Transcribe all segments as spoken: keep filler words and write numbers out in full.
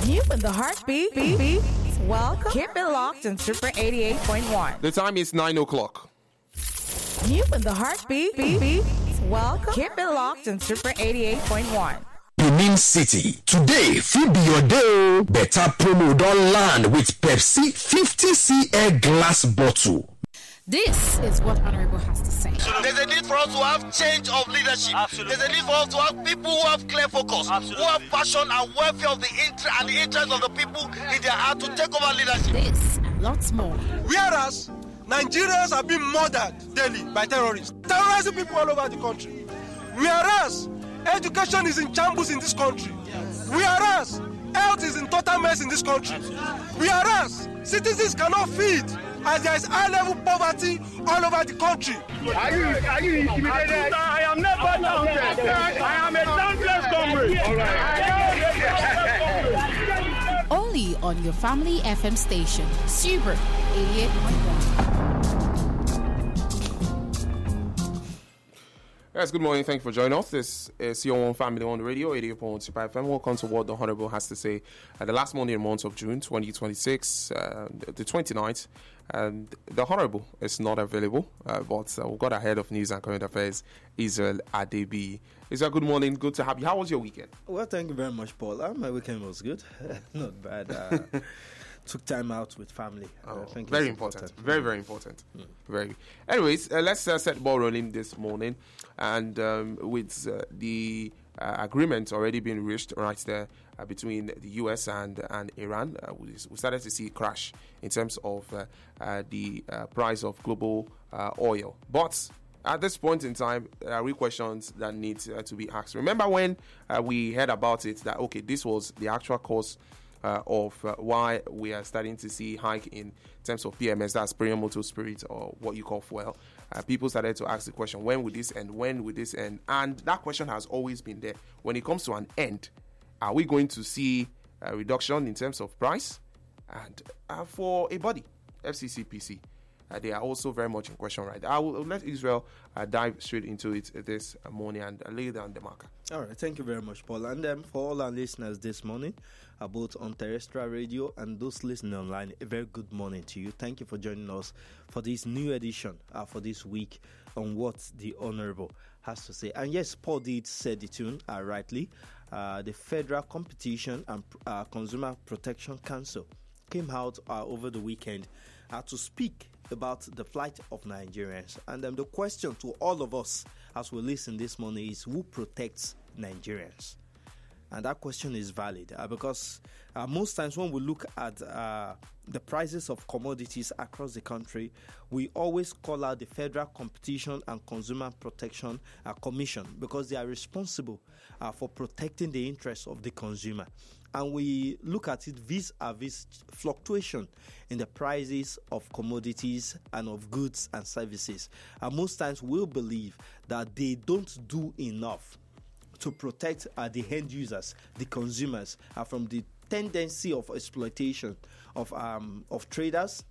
You and the heartbeat. Beat, beat. Welcome. Keep it locked in Super eighty-eight point one. The time is nine o'clock. You and the heartbeat. Beat, beat. Welcome. Keep it locked in Super eighty-eight point one. Benin City. Today, fit be your day. Better promo don land with Pepsi fifty centiliters glass bottle. This is what Honorable has to say. There's a need for us to have change of leadership. Absolutely. There's a need for us to have people who have clear focus, Absolutely. Who have passion and welfare of the interest and the interest of the people in their heart to take over leadership. This and lots more. Whereas Nigerians have been murdered daily by terrorists, terrorizing people all over the country. Whereas education is in shambles in this country. Whereas health is in total mess in this country. Whereas citizens cannot feed as there is high-level poverty all over the country. Are you, are you intimidated? I am never doubted. I am a doubtless comrade. All right. Only on your family F M station, Super eighty-eight point one. Yes, good morning. Thank you for joining us. This is your own family on the radio, eighty-eight point one Super F M. Welcome to what the Honorable has to say. Uh, the last Monday in the month of June twenty twenty-six, uh, the twenty-ninth, and the Honorable is not available, uh, but uh, we've got ahead of news and current affairs, Israel Adebi. Israel, good morning. Good to have you. How was your weekend? Well, thank you very much, Paul. Uh, my weekend was good. Not bad. Uh, took time out with family. Oh, uh, thank very you. important. important. Very, very important. Mm. Very. Anyways, uh, let's uh, set the ball rolling this morning. And um, with uh, the uh, agreement already being reached right there uh, between the U S and and Iran, uh, we, we started to see a crash in terms of uh, uh, the uh, price of global uh, oil. But at this point in time, there are real questions that need uh, to be asked. Remember when uh, we heard about it that, okay, this was the actual cause uh, of uh, why we are starting to see hike in terms of P M S, that's premium motor spirit, or what you call fuel. Uh, people started to ask the question, when will this end? When will this end? And that question has always been there. When it comes to an end, are we going to see a reduction in terms of price? And uh, for a body, F C C P C, uh, they are also very much in question right now. I will let Israel uh, dive straight into it this morning and uh, lay down the marker. All right, thank you very much, Paul. And um, for all our listeners this morning, uh, both on terrestrial radio and those listening online, a very good morning to you. Thank you for joining us for this new edition uh, for this week on what the Honorable has to say. And yes, Paul did say the tune uh, rightly. Uh, the Federal Competition and uh, Consumer Protection Council came out uh, over the weekend uh, to speak about the plight of Nigerians. And um, the question to all of us as we listen this morning is, who protects Nigerians? And that question is valid uh, because uh, most times when we look at uh, the prices of commodities across the country, we always call out the Federal Competition and Consumer Protection uh, Commission because they are responsible uh, for protecting the interests of the consumer. And we look at it vis-a-vis fluctuation in the prices of commodities and of goods and services. And most times we'll believe that they don't do enough to protect uh, the end users, the consumers, uh, from the tendency of exploitation of um, of traders,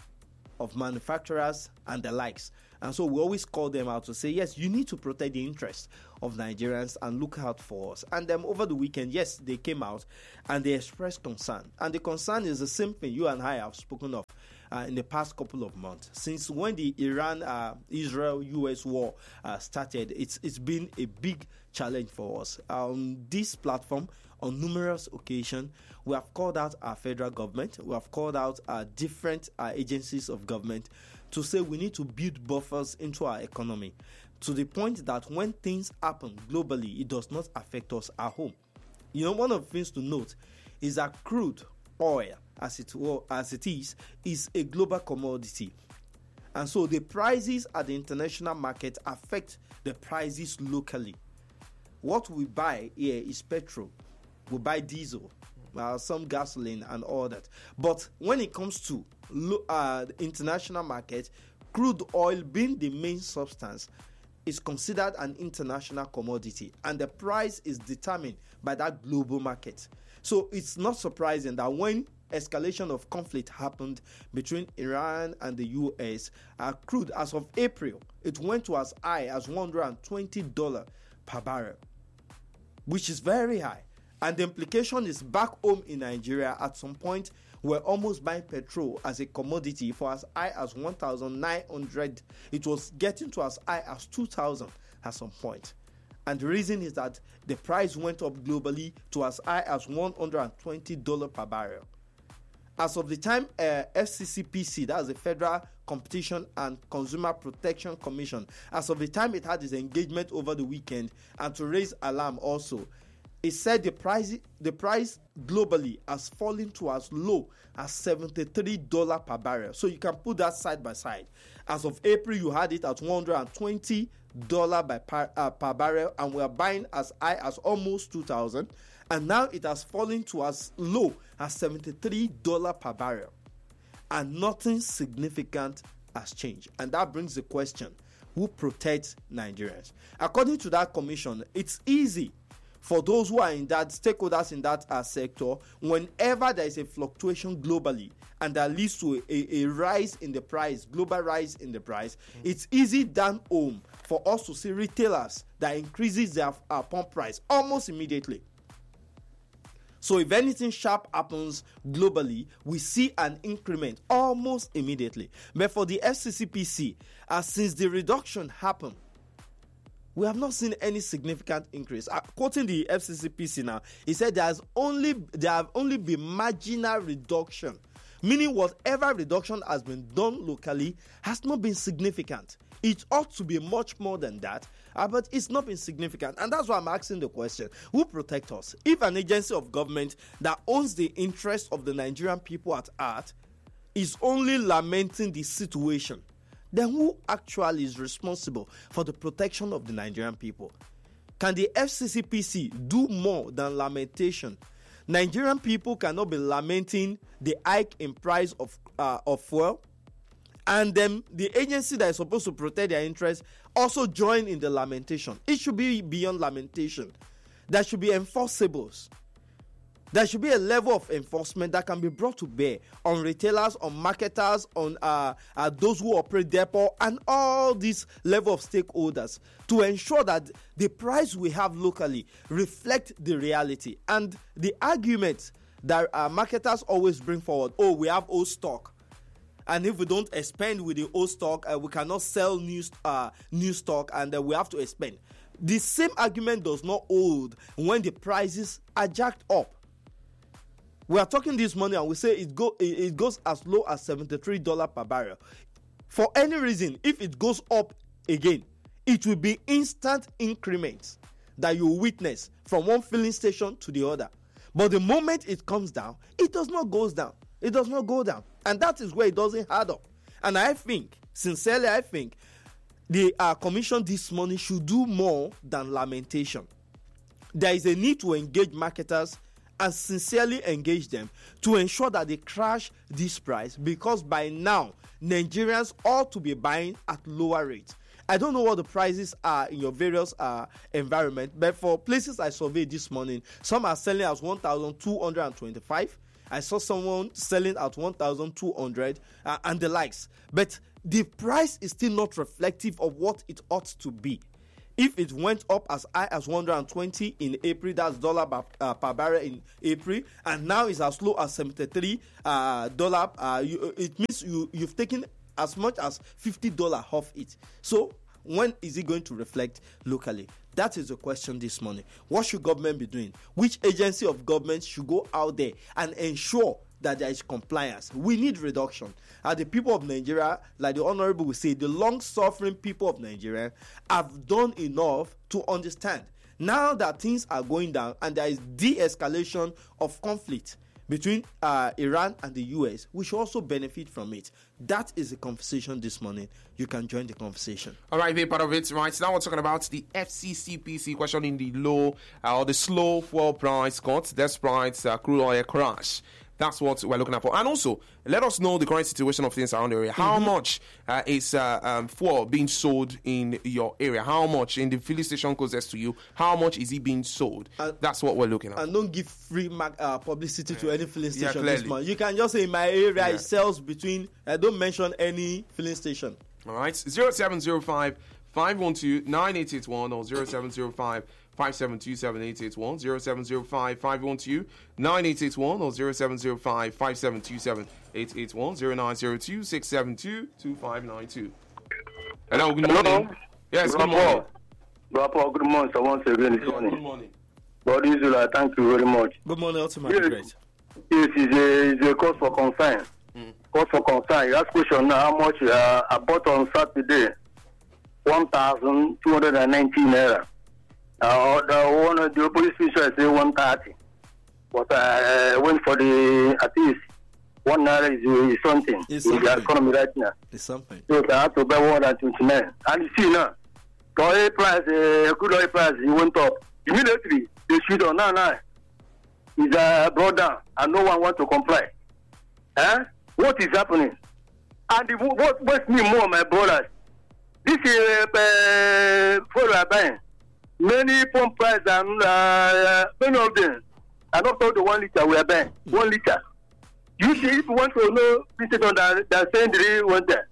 of manufacturers, and the likes. And so we always call them out to say, yes, you need to protect the interests of Nigerians and look out for us. And then over the weekend, yes, they came out and they expressed concern. And the concern is the same thing you and I have spoken of uh, in the past couple of months. Since when the Iran, uh, Israel, U S war uh, started, it's it's been a big challenge for us. On this platform, on numerous occasions, we have called out our federal government, we have called out our different uh, agencies of government to say we need to build buffers into our economy to the point that when things happen globally, it does not affect us at home. You know, one of the things to note is that crude oil, as it well, as it is, is a global commodity. And so the prices at the international market affect the prices locally. What we buy here is petrol. We buy diesel, uh, some gasoline and all that. But when it comes to uh, the international market, crude oil being the main substance is considered an international commodity, and the price is determined by that global market. So it's not surprising that when escalation of conflict happened between Iran and the U S, uh, crude as of April, it went to as high as one hundred twenty dollars per barrel, which is very high. And the implication is back home in Nigeria, at some point, we're almost buying petrol as a commodity for as high as one thousand nine hundred. It was getting to as high as two thousand at some point. And the reason is that the price went up globally to as high as one hundred twenty dollars per barrel. As of the time, uh, F C C P C, that's the Federal Competition and Consumer Protection Commission, as of the time it had its engagement over the weekend and to raise alarm also, it said the price the price globally has fallen to as low as seventy-three dollars per barrel. So you can put that side by side. As of April, you had it at one hundred twenty dollars by per, uh, per barrel, and we are buying as high as almost two thousand dollars. And now it has fallen to as low as seventy-three dollars per barrel. And nothing significant has changed. And that brings the question, who protects Nigerians? According to that commission, it's easy for those who are in that, stakeholders in that uh, sector, whenever there is a fluctuation globally and that leads to a, a rise in the price, global rise in the price, mm-hmm. it's easy down home for us to see retailers that increases their uh, pump price almost immediately. So if anything sharp happens globally, we see an increment almost immediately. But for the F C C P C, uh, since the reduction happened, we have not seen any significant increase. Uh, quoting the F C C P C now, he said there has only there have only been marginal reduction, meaning whatever reduction has been done locally has not been significant. It ought to be much more than that, uh, but it's not been significant. And that's why I'm asking the question, who protects us? If an agency of government that owns the interests of the Nigerian people at heart is only lamenting the situation, then who actually is responsible for the protection of the Nigerian people? Can the F C C P C do more than lamentation? Nigerian people cannot be lamenting the hike in price of uh, of fuel, and then the agency that is supposed to protect their interests also join in the lamentation. It should be beyond lamentation. There should be enforceables. There should be a level of enforcement that can be brought to bear on retailers, on marketers, on uh, uh, those who operate depot, and all these level of stakeholders to ensure that the price we have locally reflect the reality. And the argument that uh, marketers always bring forward, oh, we have old stock, and if we don't expand with the old stock, uh, we cannot sell new, uh, new stock, and uh, we have to expand. The same argument does not hold when the prices are jacked up. We are talking this morning and we say it go it goes as low as seventy-three dollars per barrel. For any reason, if it goes up again, it will be instant increments that you witness from one filling station to the other. But the moment it comes down, it does not go down. It does not go down. And that is where it doesn't add up. And I think, sincerely, I think the uh, commission this morning should do more than lamentation. There is a need to engage marketers and sincerely engage them to ensure that they crash this price, because by now Nigerians ought to be buying at lower rates. I don't know what the prices are in your various uh, environment, but for places I surveyed this morning, some are selling at one thousand two hundred twenty-five. I saw someone selling at one thousand two hundred uh, and the likes. But the price is still not reflective of what it ought to be. If it went up as high as one hundred twenty in April, that's dollar per, uh, per barrel in April, and now it's as low as seventy-three uh, dollars, uh, you, it means you, you've taken as much as fifty dollars off it. So when is it going to reflect locally? That is the question this morning. What should government be doing? Which agency of government should go out there and ensure that there is compliance? We need reduction. And the people of Nigeria, like the Honorable will say, the long-suffering people of Nigeria have done enough to understand. Now that things are going down and there is de-escalation of conflict between uh, Iran and the U S, we should also benefit from it. That is the conversation this morning. You can join the conversation. All right, be part of it. Right now, we're talking about the F C C P C questioning the low uh, or the slow fuel price cuts despite uh, crude oil crash. That's what we're looking at for. And also, let us know the current situation of things around the area. How mm-hmm. much uh, is uh, um, fuel being sold in your area? How much in the filling station closest to you? How much is it being sold? Uh, That's what we're looking at. And don't give free mag- uh, publicity to any filling station yeah, this month. You can just say in my area yeah. it sells between, uh, don't mention any filling station. All right, zero seven zero five, five one two, nine eight eight one or zero seven zero five, five seven two seven eight eight one, zero seven zero five five one two nine eight eight one, or zero seven zero five five seven two seven eight eight one, zero nine zero two six seven two two five nine two. Hello, good morning. Hello. Yes, good Good morning. Bravo, good morning, sir. Once again, this Yeah, morning. good morning. But Israel, thank you very much. Good morning, Ultimate Yes. Great. Yes, it's a, it's a cause for concern. Mm. Cause for concern. You ask question now how much uh, I bought on Saturday. one thousand two hundred nineteen naira. Uh, the one of the police officer say one thirty. But I uh, went for the, at least, one naira is, is something It's in the something. economy right now. It's something. So I have to buy one hundred twenty-nine. And you see now, the oil price, uh, crude oil price, it went up. Immediately, they shoot on now, now. It's uh, brought down, and no one wants to comply. Huh? What is happening? And the, what makes me more, my brothers, this is uh, uh, for we are buying. Many pump price and uh, many of them are not all the one liter we are buying. Mm. One liter. You see, if you want to know, this is on that that saying the one there.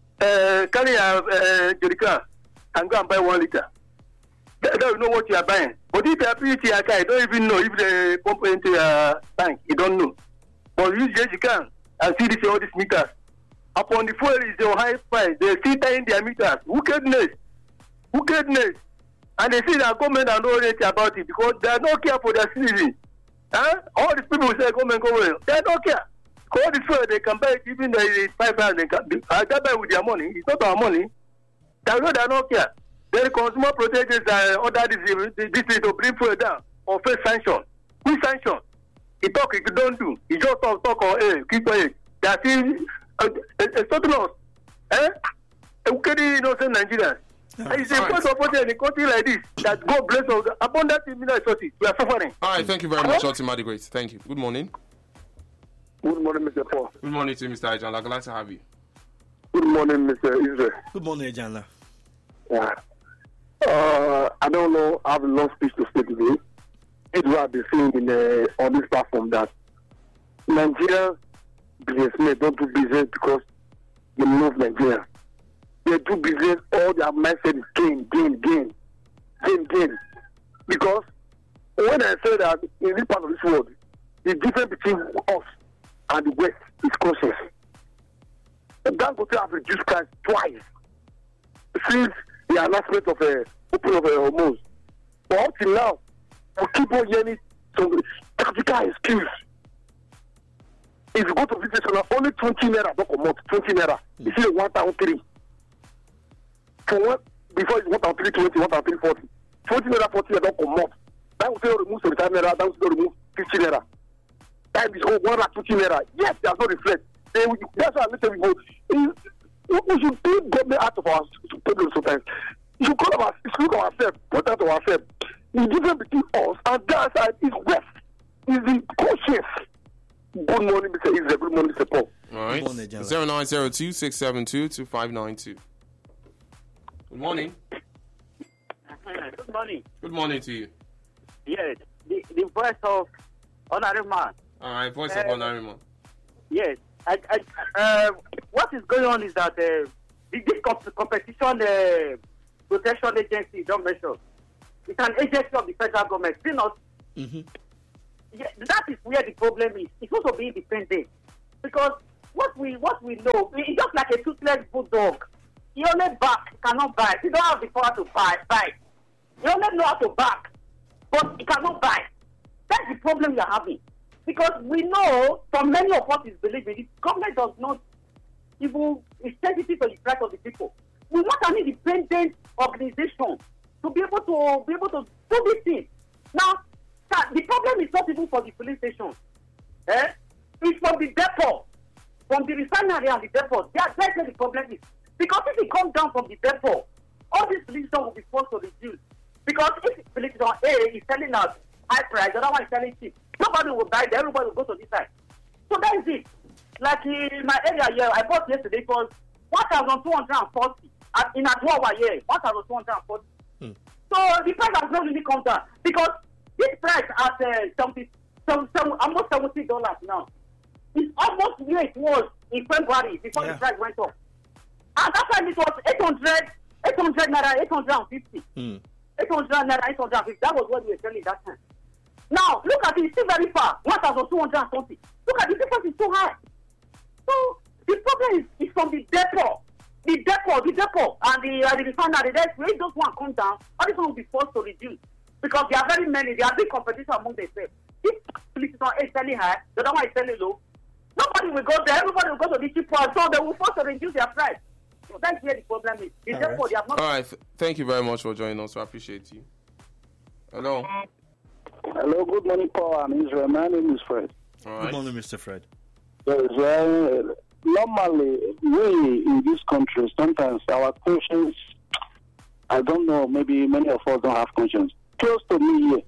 Uh, carry a uh, jerrycan and go and buy one liter. They don't know what you are buying. But if you are pretty, you don't even know if they pump into your tank. You don't know. But use jerrycan and see this all these meters. Upon the fuel is the high price. They still tying their meters. Wickedness. Wickedness. And they see that government are not ready about it because they are not care for their citizens. Huh? All these people say government, government. They don't care. All the fuel they can buy it, even the five thousand, they can uh, they buy with their money. It's not our money. They know they don't care. Then the consumer protectors uh, order this, this, this is to bring fuel down or face sanction. Which sanction? He talk, he don't do. He just talk, talk or hey, keep quiet. They are still uh, uh, something else. Eh? Okay, innocent Nigerians. Yeah. It's a cause of in a country like this that God bless us. Abundant mineral resources. We are suffering. All right, thank you very much, Ultimate Great. Thank you. Good morning. Good morning, Mister Paul. Good morning to you, Mister Ajala. Glad to have you. Good morning, Mister Israel. Good morning, Ejana. Yeah. Uh, I don't know. I have a long speech to say today. It's what I've been saying in, uh, on this platform that Nigerian businessmen don't do business because they love Nigeria. They do business, all their mindset is gain, gain, gain, gain, gain. Because when I say that in this part of this world, the difference between us and the West is conscious. Dangote have reduced price twice since the announcement of a uh, opening of a uh, hormones. But up till now, we keep on hearing some tactical excuse. If you go to this station, only twenty naira don't come out, twenty naira. You see the one thousand three. For what? Before it's one thousand three twenty, one thousand three forty. twenty naira, forty naira don't come out. That will say remove seventy-five naira, that will say remove fifty naira. That is oh, one hundred twenty naira. Yes, they have not reflect. They, that's why I listen to you. We should take government out of our problems sometimes. You should call our, you should look at ourselves, put out of ourselves. The difference between us and that side is West. Is the conscience. Good morning, Mister Israel. Good morning, Mister Paul. All right. zero nine zero two six seven two two five nine two. Good morning. Good morning. Good morning to you. Yes, the, the voice of honorable man. All right, voice uh, of honorable man. Yes. I, I, uh, what is going on is that uh, the, this comp- competition uh, protection agency, don't mention, it's an agency of the federal government. See not? Mm-hmm. Yeah, that is where the problem is. It's also being independent because what we what we know, it's just like a toothless bulldog. You only back, cannot bite. You don't have the power to bite. bite. You only know how to back, but you cannot bite. That's the problem you're having. Because we know from many of us is believing the government does not even is sensitive to the rights of the people. We want an independent organization to be able to be able to do this thing. Now, the problem is not even for the police station. Eh? It's from the depot, from the refinery and the depot. That's where the problem is. Because if it comes down from the depot, all these police stations will be forced to reduce. Because if the police station A is selling us high price, the other one is selling cheap, nobody will buy there, everybody will go to this side. So that is it. Like in my area here, I bought yesterday, it was one thousand two hundred forty. In Adwawa here, one thousand two hundred forty. Hmm. So the price has not really come down. Because this price at uh, seventy, some, some, almost seventy dollars now. It's almost where it was in February before yeah. the price went up. And that time it was eight hundred, eight hundred naira, eight hundred fifty. Hmm. eight hundred naira, eight hundred fifty. That was what we were selling that time. Now, look at it, it's still very far. one thousand two hundred something. Look at the difference is so high. So, the problem is, is from the depot. The depot, the depot, and the, uh, the refinery. That's where those one come down, all these one will be forced to reduce. Because there are very many, there are big competition among themselves. If this is not selling high, the other one is selling low. Nobody will go there, everybody will go to the cheap price, so they will force to reduce their price. So that's where the problem is. The All depot, right. they have not. All right. Th- thank you very much for joining us. I appreciate you. Hello. Hello, good morning, Paul and Israel. My name is Fred. All right. Good morning, Mister Fred. Yes, well, normally, we in this country, sometimes our conscience, I don't know, maybe many of us don't have conscience. Close to me here,